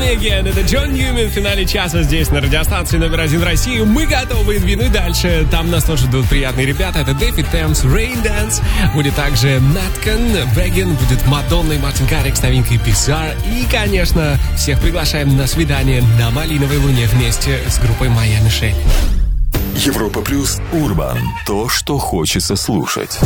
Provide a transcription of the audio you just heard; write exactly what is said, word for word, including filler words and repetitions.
Me Again. Это Джон Ньюмен в финале часа здесь на радиостанции номер один в России. Мы готовы двинуть дальше. Там нас тоже ждут приятные ребята. Это Дэвид Темс, Rain Dance. Будет также Наткан, Веган. Будет Мадонна и Мартин Гаррикс, новинкой Pixar. И, конечно, всех приглашаем на свидание на Малиновой Луне вместе с группой Майами Шейк. Европа плюс Урбан. То, что хочется слушать.